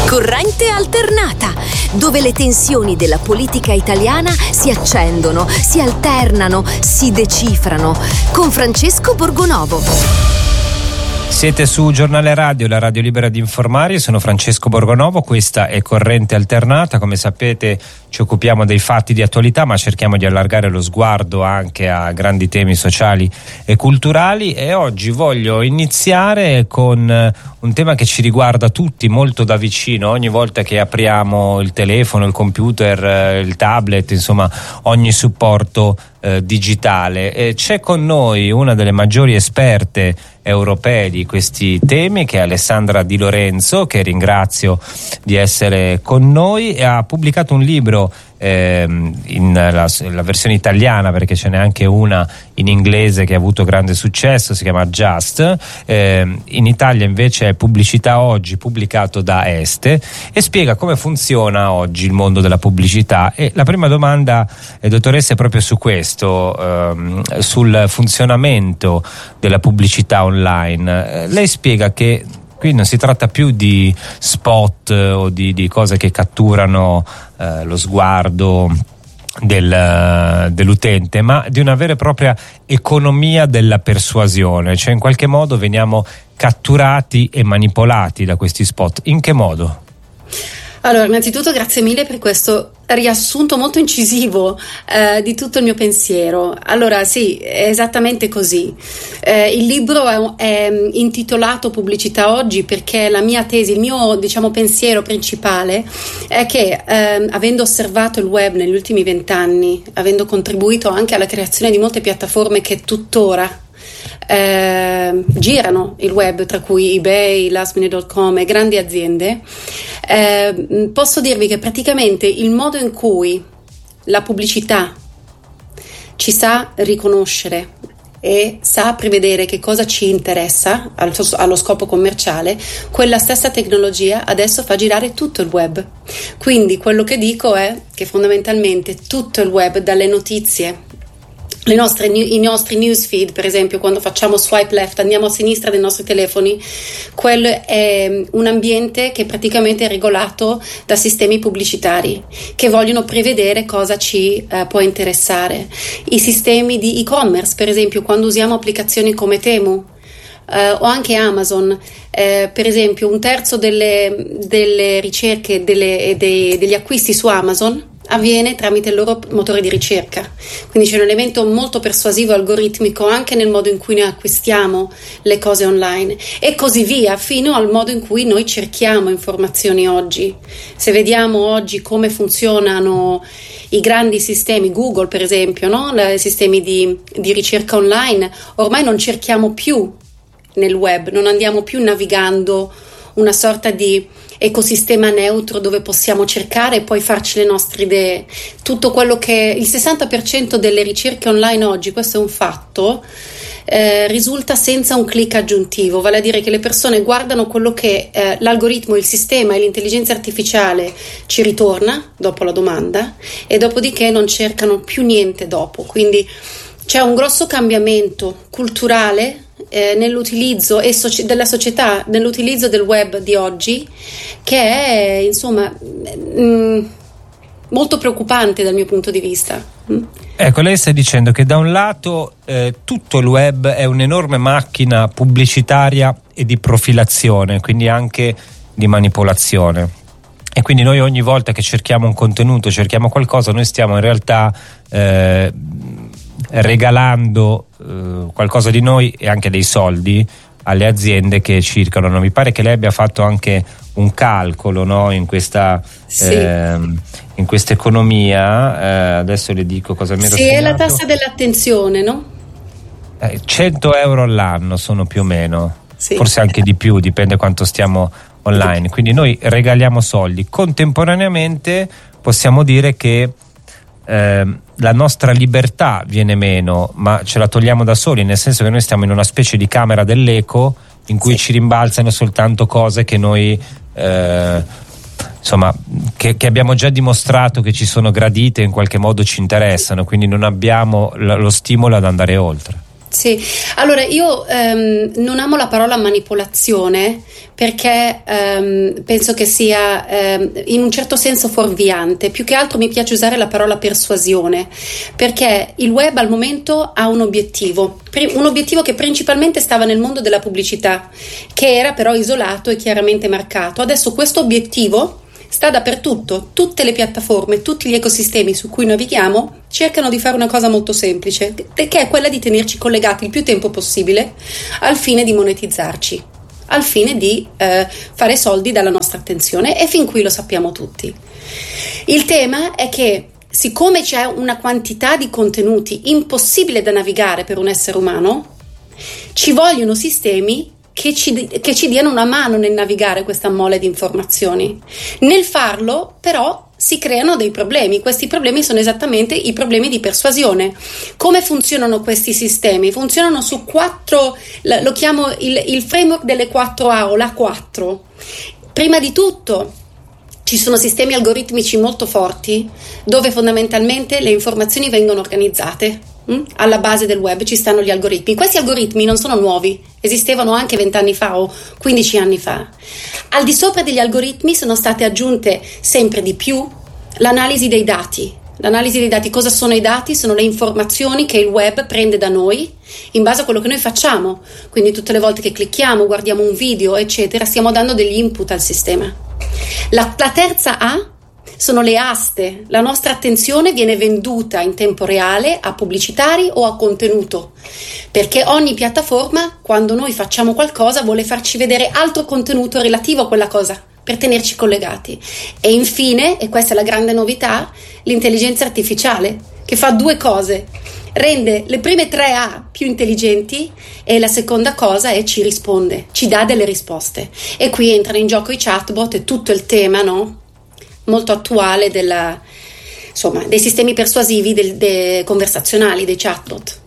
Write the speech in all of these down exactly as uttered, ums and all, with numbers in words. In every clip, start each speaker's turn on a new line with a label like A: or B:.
A: Corrente alternata, dove le tensioni della politica italiana si accendono, si alternano, si decifrano. Con Francesco Borgonovo.
B: Siete su Giornale Radio, la radio libera di informare. Io sono Francesco Borgonovo, questa è Corrente Alternata. Come sapete ci occupiamo dei fatti di attualità, ma cerchiamo di allargare lo sguardo anche a grandi temi sociali e culturali, e oggi voglio iniziare con un tema che ci riguarda tutti molto da vicino. Ogni volta che apriamo il telefono, il computer, il tablet, insomma ogni supporto eh, digitale. E c'è con noi una delle maggiori esperte europee di questi temi, che è Alessandra Di Lorenzo, che ringrazio di essere con noi, e ha pubblicato un libro ehm, in la, la versione italiana, perché ce n'è anche una in inglese che ha avuto grande successo, si chiama Just, ehm, in Italia invece è Pubblicità Oggi, pubblicato da Este, e spiega come funziona oggi il mondo della pubblicità. E la prima domanda, eh, dottoressa, è proprio su questo, ehm, sul funzionamento della pubblicità online. Online. Lei spiega che qui non si tratta più di spot o di, di cose che catturano eh, lo sguardo del, dell'utente, ma di una vera e propria economia della persuasione, cioè in qualche modo veniamo catturati e manipolati da questi spot. In che modo?
C: Allora, innanzitutto grazie mille per questo riassunto molto incisivo eh, di tutto il mio pensiero. Allora sì, è esattamente così. Eh, il libro è, è intitolato Pubblicità Oggi perché la mia tesi, il mio diciamo pensiero principale è che eh, avendo osservato il web negli ultimi vent'anni, avendo contribuito anche alla creazione di molte piattaforme che tuttora Eh, girano il web, tra cui eBay, last minute punto com e grandi aziende, eh, posso dirvi che praticamente il modo in cui la pubblicità ci sa riconoscere e sa prevedere che cosa ci interessa allo scopo commerciale, quella stessa tecnologia adesso fa girare tutto il web. Quindi quello che dico è che fondamentalmente tutto il web, dalle notizie, Le nostre, i nostri newsfeed, per esempio, quando facciamo swipe left, andiamo a sinistra dei nostri telefoni, quello è un ambiente che praticamente è regolato da sistemi pubblicitari che vogliono prevedere cosa ci uh, può interessare. I sistemi di e-commerce, per esempio, quando usiamo applicazioni come Temu uh, o anche Amazon, uh, per esempio, un terzo delle, delle ricerche delle, e dei, degli acquisti su Amazon avviene tramite il loro motore di ricerca, quindi c'è un elemento molto persuasivo, algoritmico anche nel modo in cui noi acquistiamo le cose online, e così via fino al modo in cui noi cerchiamo informazioni oggi. Se vediamo oggi come funzionano i grandi sistemi, Google per esempio, no? I sistemi di, di ricerca online, ormai non cerchiamo più nel web, non andiamo più navigando una sorta di ecosistema neutro dove possiamo cercare e poi farci le nostre idee. Tutto quello che il sessanta per cento delle ricerche online oggi, questo è un fatto, eh, risulta senza un click aggiuntivo, vale a dire che le persone guardano quello che eh, l'algoritmo, il sistema e l'intelligenza artificiale ci ritorna dopo la domanda, e dopodiché non cercano più niente dopo. Quindi c'è un grosso cambiamento culturale Eh, nell'utilizzo e soci- della società, nell'utilizzo del web di oggi, che è insomma mh, molto preoccupante dal mio punto di vista. Mm?
B: Ecco, lei sta dicendo che da un lato eh, tutto il web è un'enorme macchina pubblicitaria e di profilazione, quindi anche di manipolazione, e quindi noi ogni volta che cerchiamo un contenuto, cerchiamo qualcosa, noi stiamo in realtà eh, regalando eh, qualcosa di noi e anche dei soldi alle aziende che circolano. Mi pare che lei abbia fatto anche un calcolo, no, in questa
C: sì.
B: eh, in questa economia, eh, adesso le dico cosa mi ero
C: sì,
B: segnato.
C: È la tassa dell'attenzione, no?
B: Eh, cento euro all'anno sono più o meno,
C: sì.
B: Forse anche di più, dipende quanto stiamo online. Quindi noi regaliamo soldi, contemporaneamente possiamo dire che eh, la nostra libertà viene meno, ma ce la togliamo da soli, nel senso che noi stiamo in una specie di camera dell'eco in cui sì. ci rimbalzano soltanto cose che noi eh, insomma che, che abbiamo già dimostrato che ci sono gradite e in qualche modo ci interessano, quindi non abbiamo lo stimolo ad andare oltre.
C: Sì, allora io ehm, non amo la parola manipolazione perché ehm, penso che sia ehm, in un certo senso fuorviante. Più che altro mi piace usare la parola persuasione, perché il web al momento ha un obiettivo, un obiettivo che principalmente stava nel mondo della pubblicità, che era però isolato e chiaramente marcato. Adesso questo obiettivo sta dappertutto, tutte le piattaforme, tutti gli ecosistemi su cui navighiamo cercano di fare una cosa molto semplice, che è quella di tenerci collegati il più tempo possibile al fine di monetizzarci, al fine di eh, fare soldi dalla nostra attenzione, e fin qui lo sappiamo tutti. Il tema è che siccome c'è una quantità di contenuti impossibile da navigare per un essere umano, ci vogliono sistemi Che ci, che ci diano una mano nel navigare questa mole di informazioni. Nel farlo, però, si creano dei problemi. Questi problemi sono esattamente i problemi di persuasione. Come funzionano questi sistemi? Funzionano su quattro, lo chiamo il, il framework delle quattro A o la quattro. Prima di tutto, ci sono sistemi algoritmici molto forti dove fondamentalmente le informazioni vengono organizzate. Alla base del web ci stanno gli algoritmi. Questi algoritmi non sono nuovi, esistevano anche vent'anni fa o quindici anni fa. Al di sopra degli algoritmi sono state aggiunte sempre di più l'analisi dei dati. L'analisi dei dati, cosa sono i dati? Sono le informazioni che il web prende da noi in base a quello che noi facciamo. Quindi tutte le volte che clicchiamo, guardiamo un video, eccetera, stiamo dando degli input al sistema. La, la terza A sono le aste. La nostra attenzione viene venduta in tempo reale a pubblicitari o a contenuto, perché ogni piattaforma, quando noi facciamo qualcosa, vuole farci vedere altro contenuto relativo a quella cosa per tenerci collegati. E infine, e questa è la grande novità, l'intelligenza artificiale, che fa due cose: rende le prime tre A più intelligenti, e la seconda cosa è ci risponde, ci dà delle risposte. E qui entrano in gioco i chatbot e tutto il tema, no? molto attuale della, insomma, dei sistemi persuasivi del, de, conversazionali, dei chatbot.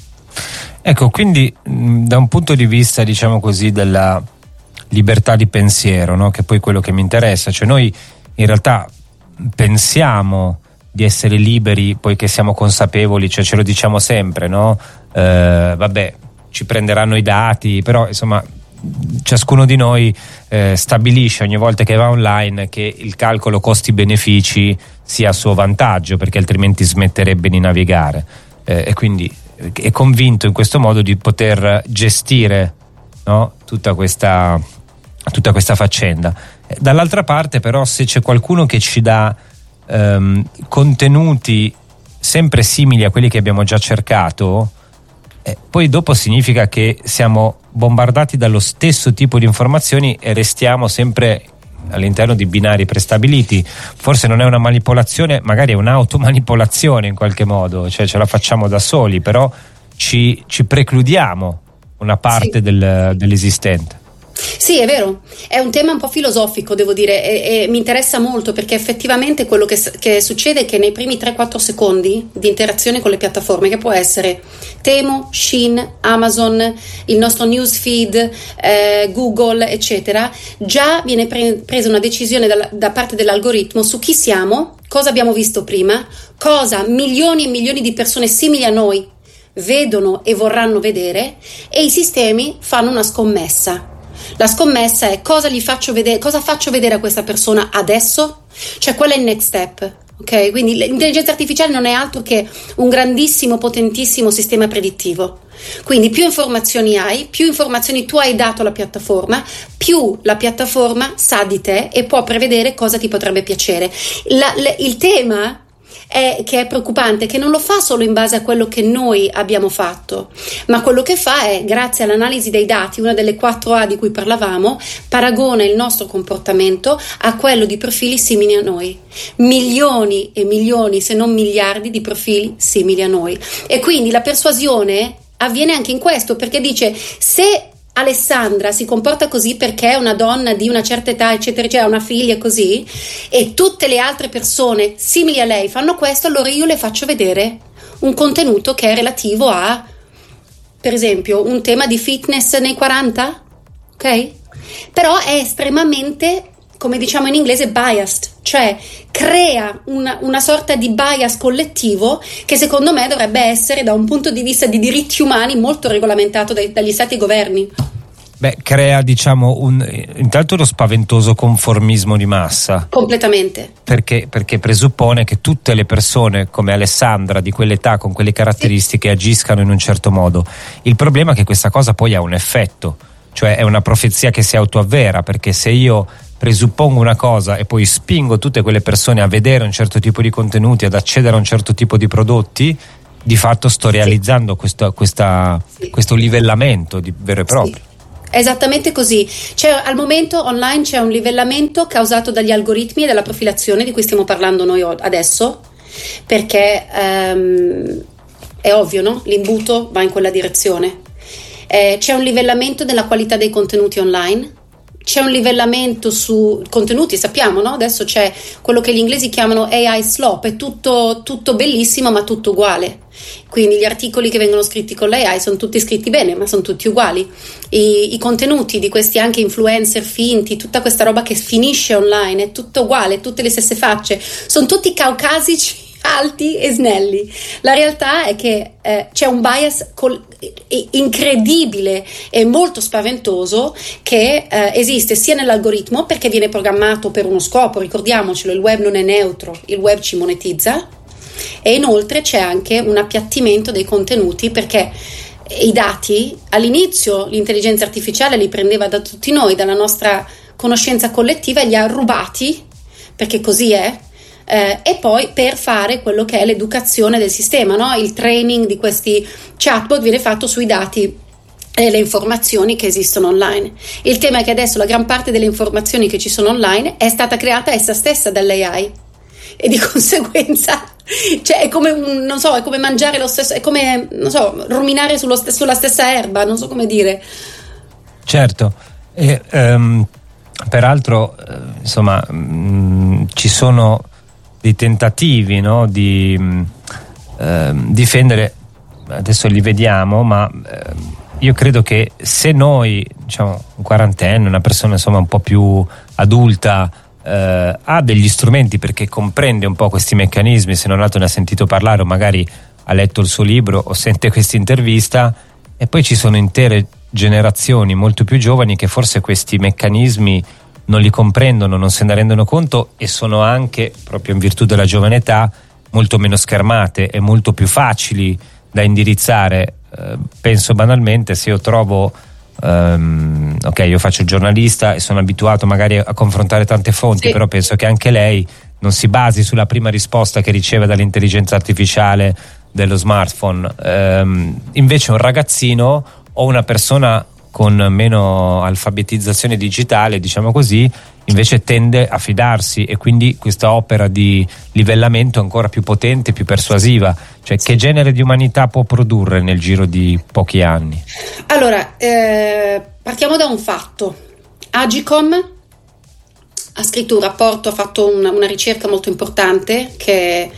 B: Ecco, quindi da un punto di vista, diciamo così, della libertà di pensiero, no? Che poi è quello che mi interessa, cioè noi in realtà pensiamo di essere liberi poiché siamo consapevoli, cioè ce lo diciamo sempre, no? Eh, vabbè, ci prenderanno i dati, però insomma ciascuno di noi eh, stabilisce ogni volta che va online che il calcolo costi-benefici sia a suo vantaggio, perché altrimenti smetterebbe di navigare, eh, e quindi è convinto in questo modo di poter gestire, no, tutta questa tutta questa faccenda. Dall'altra parte però, se c'è qualcuno che ci dà ehm, contenuti sempre simili a quelli che abbiamo già cercato, eh, poi dopo significa che siamo bombardati dallo stesso tipo di informazioni e restiamo sempre all'interno di binari prestabiliti. Forse non è una manipolazione, magari è un'automanipolazione in qualche modo, cioè ce la facciamo da soli, però ci, ci precludiamo una parte, sì, del, dell'esistente.
C: Sì, è vero, è un tema un po' filosofico, devo dire, e, e mi interessa molto, perché effettivamente quello che, che succede è che nei primi tre quattro secondi di interazione con le piattaforme, che può essere Temu, Shein, Amazon, il nostro newsfeed, eh, Google, eccetera, già viene pre- presa una decisione da, da parte dell'algoritmo su chi siamo, cosa abbiamo visto prima, cosa milioni e milioni di persone simili a noi vedono e vorranno vedere, e i sistemi fanno una scommessa. La scommessa è: cosa gli faccio vedere, cosa faccio vedere a questa persona adesso? Cioè, quello è il next step, ok? Quindi l'intelligenza artificiale non è altro che un grandissimo, potentissimo sistema predittivo. Quindi più informazioni hai, più informazioni tu hai dato alla piattaforma, più la piattaforma sa di te e può prevedere cosa ti potrebbe piacere. La, le, il tema è che è preoccupante, che non lo fa solo in base a quello che noi abbiamo fatto, ma quello che fa è, grazie all'analisi dei dati, una delle quattro A di cui parlavamo, paragona il nostro comportamento a quello di profili simili a noi, milioni e milioni, se non miliardi di profili simili a noi. E quindi la persuasione avviene anche in questo, perché dice: se Alessandra si comporta così perché è una donna di una certa età, eccetera, cioè ha una figlia così, e tutte le altre persone simili a lei fanno questo, allora io le faccio vedere un contenuto che è relativo a, per esempio, un tema di fitness nei quaranta, ok? Però è estremamente come diciamo in inglese, biased, cioè crea una, una sorta di bias collettivo che secondo me dovrebbe essere, da un punto di vista di diritti umani, molto regolamentato dai, dagli stati e governi.
B: Beh, crea, diciamo, un, intanto lo spaventoso conformismo di massa.
C: Completamente.
B: Perché, perché presuppone che tutte le persone come Alessandra di quell'età, con quelle caratteristiche, sì, agiscano in un certo modo. Il problema è che questa cosa poi ha un effetto, cioè è una profezia che si autoavvera, perché se io presuppongo una cosa e poi spingo tutte quelle persone a vedere un certo tipo di contenuti, ad accedere a un certo tipo di prodotti, di fatto sto realizzando sì. questo, questa, sì. questo livellamento di vero e proprio. Sì.
C: Esattamente così. C'è, al momento online c'è un livellamento causato dagli algoritmi e dalla profilazione di cui stiamo parlando noi adesso, perché um, è ovvio, no? L'imbuto va in quella direzione. Eh, c'è un livellamento della qualità dei contenuti online, c'è un livellamento su contenuti, sappiamo, no? Adesso c'è quello che gli inglesi chiamano A I slop, è tutto, tutto bellissimo ma tutto uguale. Quindi gli articoli che vengono scritti con l'A I sono tutti scritti bene ma sono tutti uguali. I, i contenuti di questi anche influencer finti, tutta questa roba che finisce online è tutto uguale, tutte le stesse facce, sono tutti caucasici, alti e snelli. La realtà è che eh, c'è un bias col- incredibile e molto spaventoso che eh, esiste sia nell'algoritmo, perché viene programmato per uno scopo, ricordiamocelo, il web non è neutro, il web ci monetizza, e inoltre c'è anche un appiattimento dei contenuti, perché i dati all'inizio l'intelligenza artificiale li prendeva da tutti noi, dalla nostra conoscenza collettiva, e li ha rubati, perché così è. Eh, e poi per fare quello che è l'educazione del sistema, no? Il training di questi chatbot viene fatto sui dati e le informazioni che esistono online. Il tema è che adesso la gran parte delle informazioni che ci sono online è stata creata essa stessa dall'A I, e di conseguenza cioè è come un, non so, è come mangiare lo stesso, è come, non so, ruminare sullo st- sulla stessa erba, non so come dire.
B: Certo, e um, peraltro uh, insomma mh, ci sono dei tentativi, no, di eh, difendere, adesso li vediamo, ma eh, io credo che se noi, diciamo, un quarantenne, una persona insomma un po' più adulta, eh, ha degli strumenti perché comprende un po' questi meccanismi, se non altro ne ha sentito parlare o magari ha letto il suo libro o sente questa intervista, e poi ci sono intere generazioni molto più giovani che forse questi meccanismi non li comprendono, non se ne rendono conto, e sono anche, proprio in virtù della giovane età, molto meno schermate e molto più facili da indirizzare. Eh, penso banalmente, se io trovo um, ok, io faccio il giornalista e sono abituato magari a confrontare tante fonti, sì, però penso che anche lei non si basi sulla prima risposta che riceve dall'intelligenza artificiale dello smartphone. Um, invece un ragazzino o una persona con meno alfabetizzazione digitale, diciamo così, invece tende a fidarsi, e quindi questa opera di livellamento è ancora più potente, più persuasiva. Cioè, che genere di umanità può produrre nel giro di pochi anni? Allora,
C: eh, partiamo da un fatto. Agicom ha scritto un rapporto, ha fatto una, una ricerca molto importante che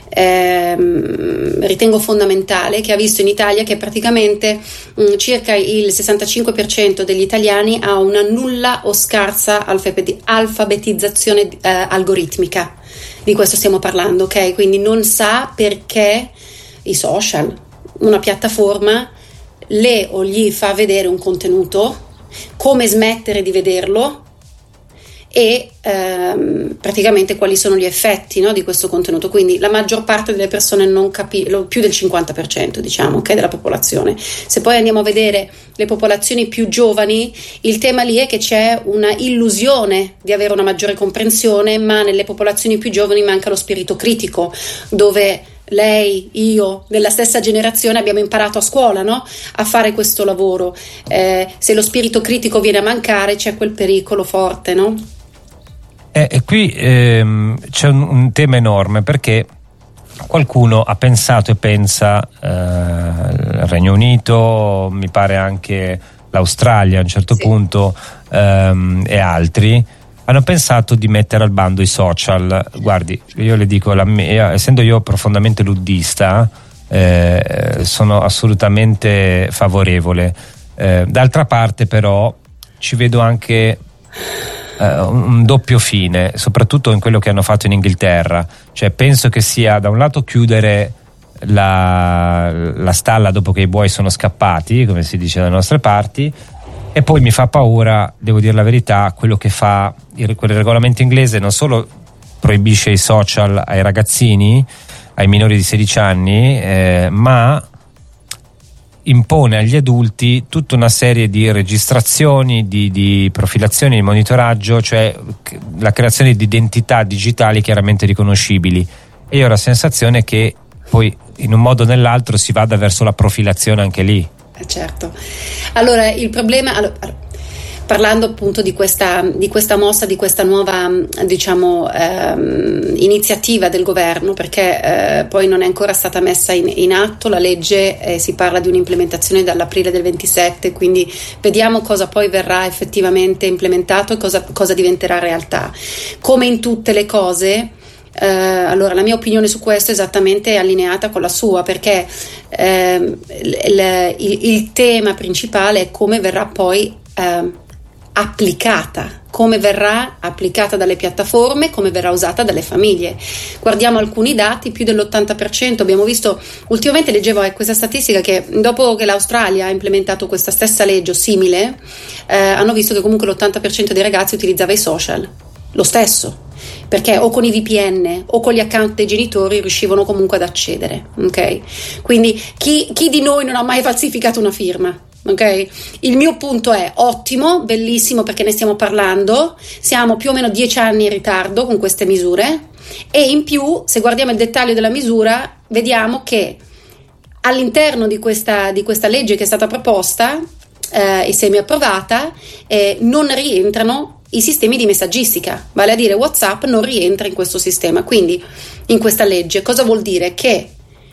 C: ehm, ritengo fondamentale, che ha visto in Italia che praticamente mh, circa il sessantacinque per cento degli italiani ha una nulla o scarsa alfabeti- alfabetizzazione eh, algoritmica. Di questo stiamo parlando, ok? Quindi non sa perché i social, una piattaforma, le o gli fa vedere un contenuto, come smettere di vederlo, e ehm, praticamente quali sono gli effetti, no, di questo contenuto. Quindi la maggior parte delle persone non capisce, più del cinquanta per cento diciamo, okay, della popolazione. Se poi andiamo a vedere le popolazioni più giovani, il tema lì è che c'è una illusione di avere una maggiore comprensione, ma nelle popolazioni più giovani manca lo spirito critico, dove lei, io, nella stessa generazione abbiamo imparato a scuola, no? A fare questo lavoro. Eh, se lo spirito critico viene a mancare, c'è quel pericolo forte, no?
B: E eh, qui ehm, c'è un, un tema enorme, perché qualcuno ha pensato e pensa, eh, il Regno Unito, mi pare anche l'Australia a un certo sì. punto, ehm, e altri hanno pensato di mettere al bando i social. Guardi, io le dico, la mia, essendo io profondamente luddista, eh, sono assolutamente favorevole. Eh, d'altra parte però ci vedo anche eh, un doppio fine, soprattutto in quello che hanno fatto in Inghilterra. Cioè penso che sia da un lato chiudere la, la stalla dopo che i buoi sono scappati, come si dice dalle nostre parti, e poi mi fa paura, devo dire la verità, quello che fa il, quel regolamento inglese. Non solo proibisce i social ai ragazzini, ai minori di sedici anni, eh, ma impone agli adulti tutta una serie di registrazioni, di, di profilazioni, di monitoraggio, cioè la creazione di identità digitali chiaramente riconoscibili. E io ho la sensazione che poi in un modo o nell'altro si vada verso la profilazione anche lì.
C: Eh certo. Allora il problema, allora, parlando appunto di questa, di questa mossa, di questa nuova diciamo ehm, iniziativa del governo, perché eh, poi non è ancora stata messa in, in atto la legge, eh, si parla di un'implementazione dall'aprile del ventisette, quindi vediamo cosa poi verrà effettivamente implementato e cosa, cosa diventerà realtà. Come in tutte le cose, eh, allora la mia opinione su questo è esattamente allineata con la sua, perché eh, il, il, il tema principale è come verrà poi eh, applicata, come verrà applicata dalle piattaforme, come verrà usata dalle famiglie. Guardiamo alcuni dati: più dell'ottanta per cento, abbiamo visto ultimamente, leggevo eh, questa statistica che dopo che l'Australia ha implementato questa stessa legge o simile, eh, hanno visto che comunque l'ottanta per cento dei ragazzi utilizzava i social lo stesso, perché o con i V P N o con gli account dei genitori riuscivano comunque ad accedere, ok? Quindi chi, chi di noi non ha mai falsificato una firma? Ok, il mio punto è ottimo, bellissimo, perché ne stiamo parlando, siamo più o meno dieci anni in ritardo con queste misure, e in più, se guardiamo il dettaglio della misura, vediamo che all'interno di questa, di questa legge che è stata proposta eh, e semi approvata, eh, non rientrano i sistemi di messaggistica, vale a dire WhatsApp non rientra in questo sistema. Quindi in questa legge cosa vuol dire? Che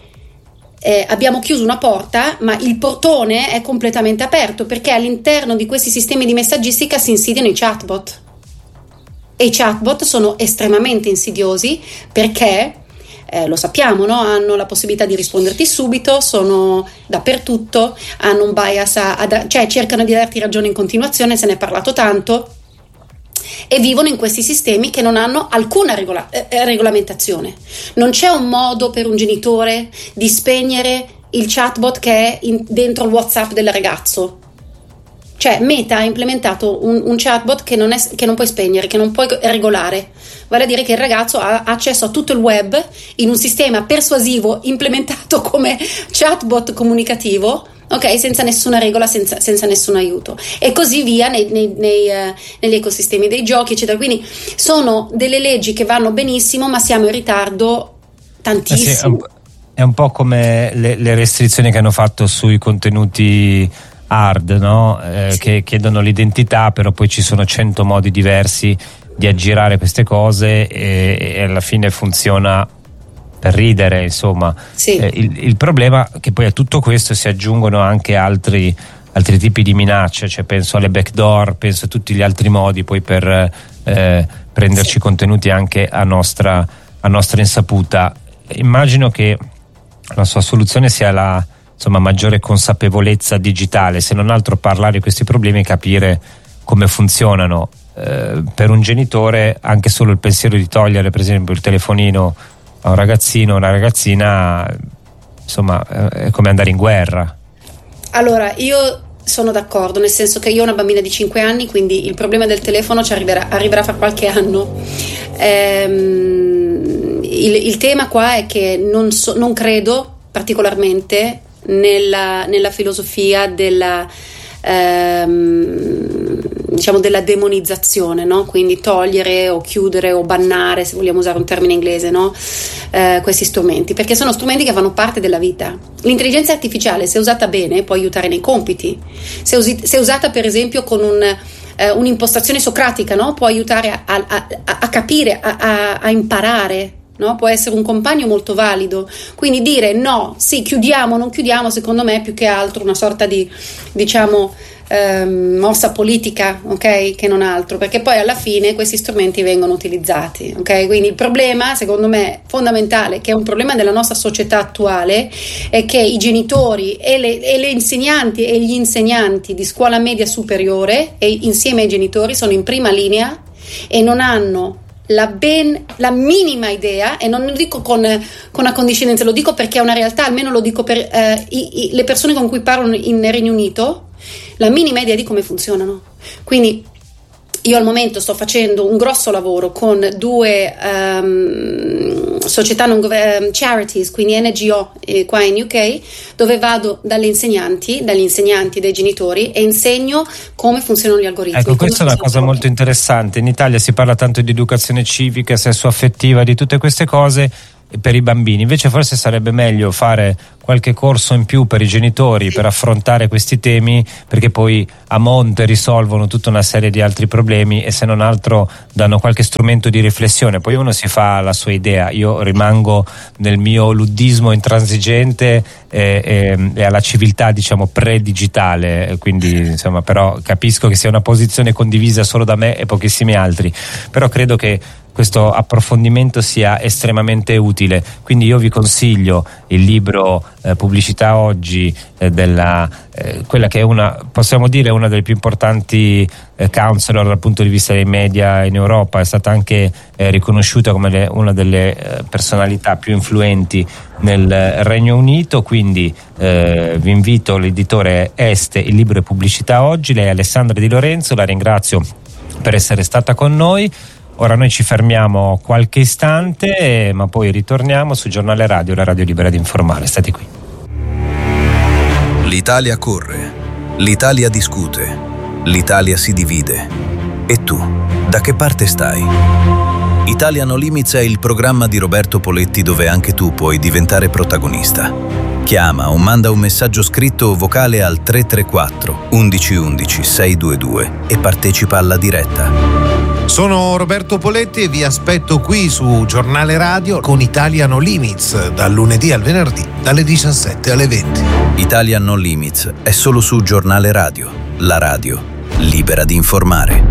C: Eh, abbiamo chiuso una porta, ma il portone è completamente aperto, perché all'interno di questi sistemi di messaggistica si insidiano i chatbot, e i chatbot sono estremamente insidiosi perché eh, lo sappiamo, no? Hanno la possibilità di risponderti subito, sono dappertutto, hanno un bias a, a, cioè cercano di darti ragione in continuazione, se ne è parlato tanto, e vivono in questi sistemi che non hanno alcuna regola, eh, regolamentazione. Non c'è un modo per un genitore di spegnere il chatbot che è in, dentro il WhatsApp del ragazzo. Cioè Meta ha implementato un, un chatbot che non, è, che non puoi spegnere, che non puoi regolare. Vale a dire che il ragazzo ha accesso a tutto il web in un sistema persuasivo implementato come chatbot comunicativo, ok, senza nessuna regola, senza, senza nessun aiuto, e così via nei, nei, nei, uh, negli ecosistemi dei giochi, eccetera. Quindi sono delle leggi che vanno benissimo, ma siamo in ritardo tantissimo. Eh sì, è, un,
B: è un po' come le, le restrizioni che hanno fatto sui contenuti hard, no? Eh, sì. Che chiedono l'identità, però poi ci sono cento modi diversi di aggirare queste cose, e, e alla fine funziona per ridere, insomma. Sì. Eh, il, il problema è che poi a tutto questo si aggiungono anche altri, altri tipi di minacce, cioè penso alle backdoor, penso a tutti gli altri modi poi per eh, prenderci sì. contenuti anche a nostra, a nostra insaputa. Immagino che la sua soluzione sia la insomma maggiore consapevolezza digitale, se non altro parlare di questi problemi e capire come funzionano. Eh, per un genitore anche solo il pensiero di togliere per esempio il telefonino a un ragazzino o una ragazzina, insomma, è come andare in guerra.
C: Allora, io sono d'accordo, nel senso che io ho una bambina di cinque anni, quindi il problema del telefono ci arriverà, arriverà fra qualche anno. Ehm, il, il tema qua è che non, so, non credo particolarmente nella, nella filosofia della ehm, diciamo della demonizzazione, no? Quindi togliere o chiudere o bannare, se vogliamo usare un termine inglese, no? Eh, questi strumenti, perché sono strumenti che fanno parte della vita. L'intelligenza artificiale, se usata bene, può aiutare nei compiti, se, usi, se usata per esempio con un, eh, un'impostazione socratica, no? Può aiutare a, a, a, a capire, a, a, a imparare, no? Può essere un compagno molto valido. Quindi dire no, sì, chiudiamo, non chiudiamo, secondo me è più che altro una sorta di, diciamo, ehm, mossa politica, ok, che non altro, perché poi alla fine questi strumenti vengono utilizzati, ok? Quindi il problema, secondo me, fondamentale, che è un problema della nostra società attuale, è che i genitori e le, e le insegnanti e gli insegnanti di scuola media superiore, e insieme ai genitori, sono in prima linea e non hanno la ben la minima idea, e non lo dico con, con accondiscendenza, lo dico perché è una realtà, almeno lo dico per eh, i, i, le persone con cui parlo in Regno Unito, la minima idea di come funzionano. Quindi io al momento sto facendo un grosso lavoro con due um, società non gover- charities, quindi N G O eh, qua in U K, dove vado dalle insegnanti, dagli insegnanti, dai genitori, e insegno come funzionano gli algoritmi.
B: Ecco, questa è una cosa molto interessante. In Italia si parla tanto di educazione civica, sessuaffettiva, di tutte queste cose per i bambini, invece forse sarebbe meglio fare qualche corso in più per i genitori per affrontare questi temi, perché poi a monte risolvono tutta una serie di altri problemi e se non altro danno qualche strumento di riflessione. Poi uno si fa la sua idea. Io rimango nel mio luddismo intransigente e, e, e alla civiltà, diciamo, pre-digitale, quindi insomma, però capisco che sia una posizione condivisa solo da me e pochissimi altri, però credo che questo approfondimento sia estremamente utile. Quindi io vi consiglio il libro eh, Pubblicità Oggi, eh, della eh, quella che è una, possiamo dire, una delle più importanti eh, counselor dal punto di vista dei media in Europa. È stata anche eh, riconosciuta come le, una delle eh, personalità più influenti nel Regno Unito, quindi eh, vi invito, l'editore Este, il libro è Pubblicità Oggi. Lei è Alessandra Di Lorenzo, la ringrazio per essere stata con noi. Ora noi ci fermiamo qualche istante, ma poi ritorniamo su Giornale Radio, la radio libera di informare. State qui.
D: L'Italia corre, l'Italia discute, l'Italia si divide. E tu, da che parte stai? Italia No Limits è il programma di Roberto Poletti dove anche tu puoi diventare protagonista. Chiama o manda un messaggio scritto o vocale al tre tre quattro undici undici seicentoventidue e partecipa alla diretta.
E: Sono Roberto Poletti e vi aspetto qui su Giornale Radio con Italia No Limits, dal lunedì al venerdì, dalle diciassette alle venti.
D: Italia No Limits è solo su Giornale Radio, la radio libera di informare.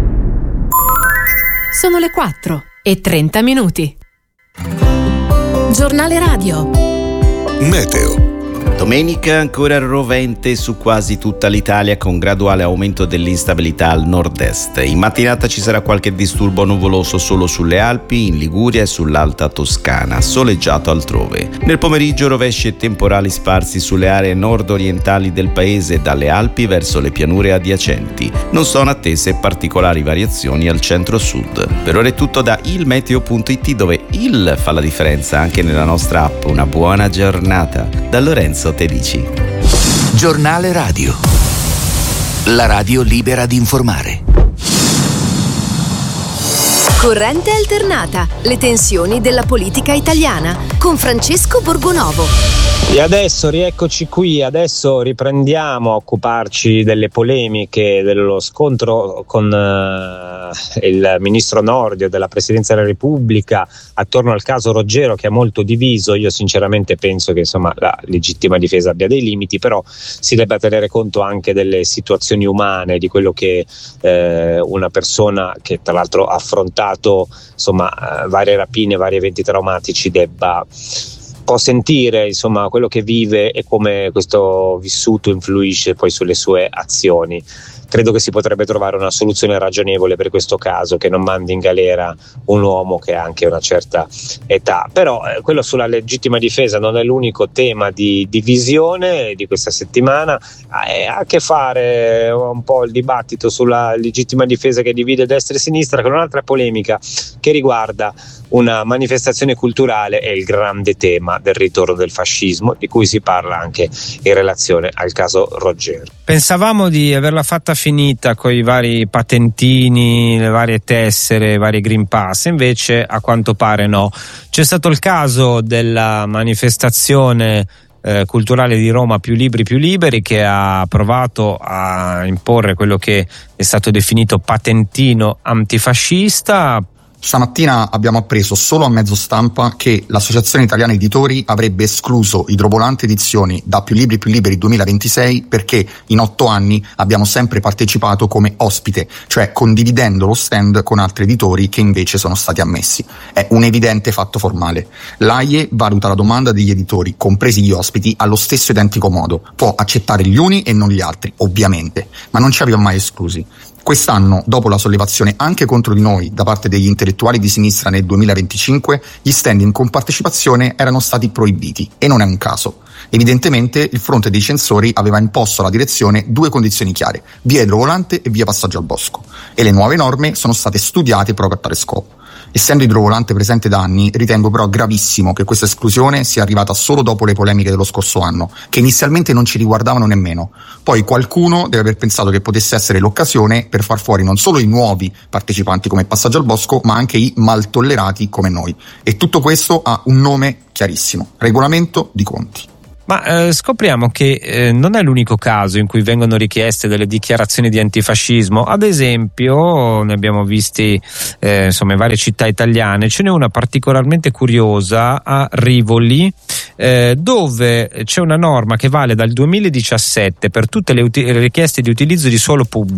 A: Sono le quattro e trenta minuti. Giornale Radio.
F: Meteo.
G: Domenica ancora rovente su quasi tutta l'Italia con graduale aumento dell'instabilità al nord-est. In mattinata ci sarà qualche disturbo nuvoloso solo sulle Alpi, in Liguria e sull'Alta Toscana, soleggiato altrove. Nel pomeriggio rovesci e temporali sparsi sulle aree nord-orientali del paese, dalle Alpi verso le pianure adiacenti. Non sono attese particolari variazioni al centro-sud. Per ora è tutto da ilmeteo punto it, dove il fa la differenza anche nella nostra app. Una buona giornata. Da Lorenzo Tedici.
F: Giornale Radio. La radio libera di informare.
A: Corrente alternata. Le tensioni della politica italiana con Francesco Borgonovo.
B: E adesso rieccoci qui, adesso riprendiamo a occuparci delle polemiche, dello scontro con uh, il ministro Nordio della Presidenza della Repubblica attorno al caso Roggero, che è molto diviso. Io sinceramente penso che insomma la legittima difesa abbia dei limiti, però si debba tenere conto anche delle situazioni umane, di quello che eh, una persona che tra l'altro ha affrontato insomma varie rapine, vari eventi traumatici debba può sentire, insomma, quello che vive e come questo vissuto influisce poi sulle sue azioni. Credo che si potrebbe trovare una soluzione ragionevole per questo caso, che non mandi in galera un uomo che ha anche una certa età. Però eh, quello sulla legittima difesa non è l'unico tema di divisione di questa settimana, eh, ha a che fare un po' il dibattito sulla legittima difesa che divide destra e sinistra con un'altra polemica che riguarda una manifestazione culturale e il grande tema del ritorno del fascismo, di cui si parla anche in relazione al caso Roggero. Pensavamo di averla fatta finita con i vari patentini, le varie tessere, i vari Green Pass, invece a quanto pare no. C'è stato il caso della manifestazione eh, culturale di Roma Più Libri Più Liberi, che ha provato a imporre quello che è stato definito patentino antifascista.
H: Stamattina abbiamo appreso solo a mezzo stampa che l'Associazione Italiana Editori avrebbe escluso Idrovolante Edizioni da Più Libri Più Liberi duemilaventisei perché in otto anni abbiamo sempre partecipato come ospite, cioè condividendo lo stand con altri editori che invece sono stati ammessi. È un evidente fatto formale. L'A I E valuta la domanda degli editori, compresi gli ospiti, allo stesso identico modo. Può accettare gli uni e non gli altri, ovviamente, ma non ci aveva mai esclusi. Quest'anno, dopo la sollevazione anche contro di noi da parte degli intellettuali di sinistra nel duemilaventicinque, gli stand in compartecipazione erano stati proibiti, e non è un caso. Evidentemente il fronte dei censori aveva imposto alla direzione due condizioni chiare: via idrovolante e via passaggio al bosco, e le nuove norme sono state studiate proprio a tale scopo. Essendo idrovolante presente da anni, ritengo però gravissimo che questa esclusione sia arrivata solo dopo le polemiche dello scorso anno, che inizialmente non ci riguardavano nemmeno. Poi qualcuno deve aver pensato che potesse essere l'occasione per far fuori non solo i nuovi partecipanti come passaggio al bosco, ma anche i mal tollerati come noi. E tutto questo ha un nome chiarissimo: regolamento di conti.
B: Ma eh, scopriamo che eh, non è l'unico caso in cui vengono richieste delle dichiarazioni di antifascismo. Ad esempio, ne abbiamo visti eh, insomma in varie città italiane. Ce n'è una particolarmente curiosa a Rivoli, eh, dove c'è una norma che vale dal duemiladiciassette per tutte le uti- richieste di utilizzo di suolo pubblico